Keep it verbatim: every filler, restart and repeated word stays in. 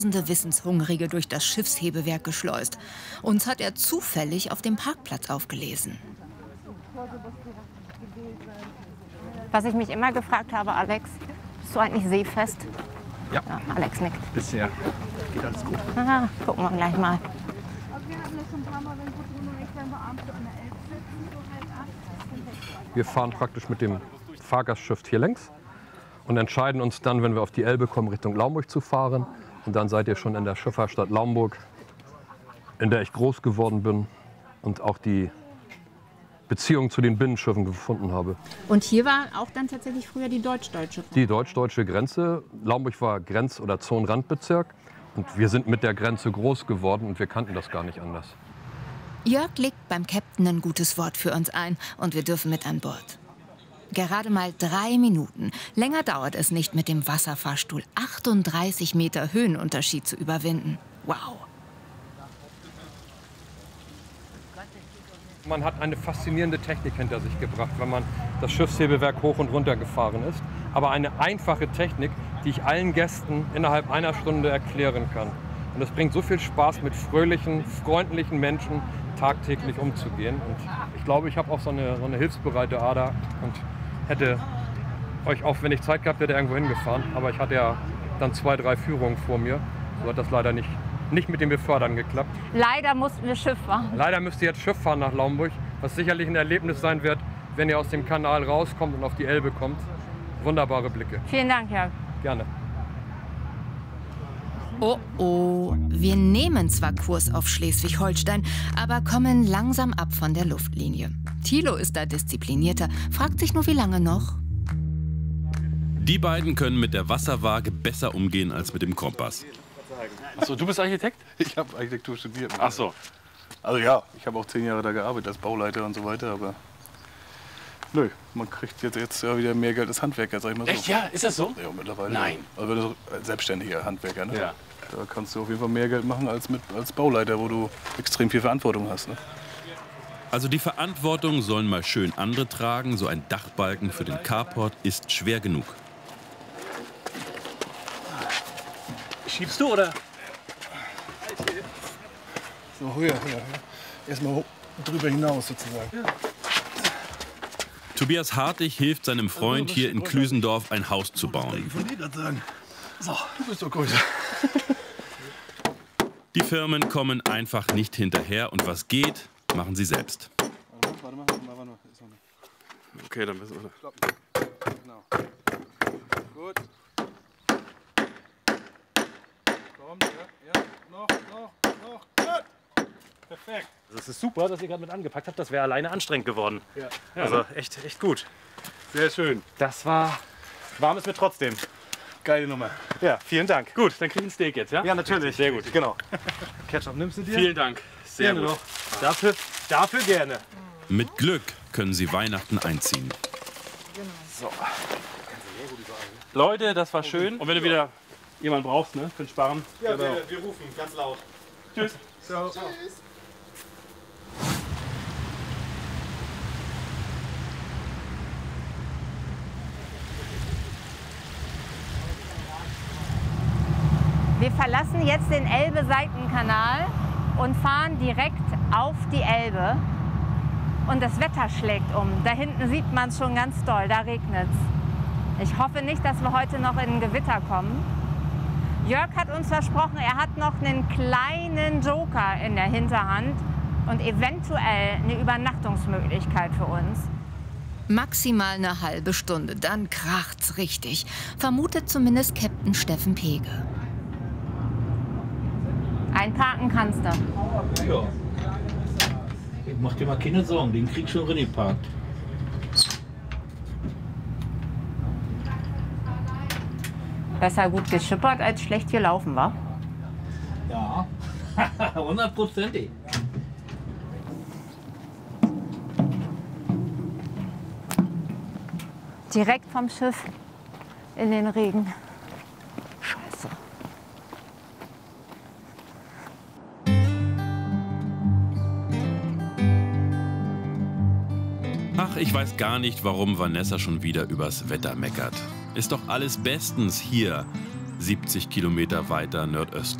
Wissenshungrige durch das Schiffshebewerk geschleust. Uns hat er zufällig auf dem Parkplatz aufgelesen. Was ich mich immer gefragt habe, Alex, bist du eigentlich seefest? Ja. Ja, Alex nickt. Bisher geht alles gut. Aha, gucken wir gleich mal. Wir fahren praktisch mit dem Fahrgastschiff hier längs und entscheiden uns dann, wenn wir auf die Elbe kommen, Richtung Laumburg zu fahren. Und dann seid ihr schon in der Schifffahrtsstadt Laumburg, in der ich groß geworden bin und auch die Beziehung zu den Binnenschiffen gefunden habe. Und hier war auch dann tatsächlich früher die deutsch-deutsche? Die deutsch-deutsche Grenze. Laumburg war Grenz- oder Zonenrandbezirk. Und wir sind mit der Grenze groß geworden und wir kannten das gar nicht anders. Jörg legt beim Captain ein gutes Wort für uns ein und wir dürfen mit an Bord. Gerade mal drei Minuten. Länger dauert es nicht, mit dem Wasserfahrstuhl achtunddreißig Meter Höhenunterschied zu überwinden. Wow! Man hat eine faszinierende Technik hinter sich gebracht, wenn man das Schiffshebewerk hoch und runter gefahren ist. Aber eine einfache Technik, die ich allen Gästen innerhalb einer Stunde erklären kann. Und es bringt so viel Spaß, mit fröhlichen, freundlichen Menschen tagtäglich umzugehen. Und ich glaube, ich habe auch so eine, so eine hilfsbereite Ader und hätte euch auch, wenn ich Zeit gehabt hätte, irgendwo hingefahren. Aber ich hatte ja dann zwei, drei Führungen vor mir. So hat das leider nicht, nicht mit dem Befördern geklappt. Leider mussten wir Schiff fahren. Leider müsst ihr jetzt Schiff fahren nach Laumburg, was sicherlich ein Erlebnis sein wird, wenn ihr aus dem Kanal rauskommt und auf die Elbe kommt. Wunderbare Blicke. Vielen Dank, Jörg. Gerne. Oh oh, wir nehmen zwar Kurs auf Schleswig-Holstein, aber kommen langsam ab von der Luftlinie. Thilo ist da disziplinierter, fragt sich nur, wie lange noch. Die beiden können mit der Wasserwaage besser umgehen als mit dem Kompass. Achso, du bist Architekt? Ich habe Architektur studiert. Ach so. Also ja, ich habe auch zehn Jahre da gearbeitet als Bauleiter und so weiter, aber nö, man kriegt jetzt, jetzt ja wieder mehr Geld als Handwerker, sag ich mal so. Echt, ja? Ist das so? Ja, mittlerweile. Nein. Also wenn du so selbstständiger Handwerker, ne? Ja. Da kannst du auf jeden Fall mehr Geld machen als mit, als Bauleiter, wo du extrem viel Verantwortung hast. Ne? Also die Verantwortung sollen mal schön andere tragen. So ein Dachbalken für den Carport ist schwer genug. Schiebst du, oder? So, höher, höher, höher. Erstmal drüber hinaus sozusagen. Ja. Tobias Hartig hilft seinem Freund hier in Klüsendorf ein Haus zu bauen. So, du bist doch größer. Die Firmen kommen einfach nicht hinterher und was geht, machen sie selbst. Warte mal, warte mal, warte mal. Okay, dann müssen wir. Stopp. Genau. Gut. Kommt, ja, ja. Noch, noch, noch. Gut. Perfekt. Das ist super, dass ihr gerade mit angepackt habt. Das wäre alleine anstrengend geworden. Ja. Also echt, echt gut. Sehr schön. Das war. Warm ist mir trotzdem. Geile Nummer. Ja, vielen Dank. Gut, dann krieg ich ein Steak jetzt, ja? Ja, natürlich. Sehr gut, genau. Ketchup nimmst du dir? Vielen Dank. Sehr Gerne gut. doch. Dafür, dafür gerne. Mit Glück können sie Weihnachten einziehen. So. Leute, das war schön. Und wenn du wieder jemanden brauchst, ne, für den Sparen. Ja, genau. wir, wir rufen ganz laut. Tschüss. So. Tschüss. Wir verlassen jetzt den Elbe-Seitenkanal und fahren direkt auf die Elbe. Und das Wetter schlägt um. Da hinten sieht man es schon ganz doll, da regnet es. Ich hoffe nicht, dass wir heute noch in ein Gewitter kommen. Jörg hat uns versprochen, er hat noch einen kleinen Joker in der Hinterhand und eventuell eine Übernachtungsmöglichkeit für uns. Maximal eine halbe Stunde, dann kracht's richtig. Vermutet zumindest Captain Steffen Pege. Einparken kannst du. Ja. Mach dir mal keine Sorgen, den krieg ich schon reingeparkt. Besser gut geschippert als schlecht gelaufen, wa? Ja, hundertprozentig. Direkt vom Schiff in den Regen. Scheiße. Ach, ich weiß gar nicht, warum Vanessa schon wieder übers Wetter meckert. Ist doch alles bestens hier. siebzig Kilometer weiter nordöstlich.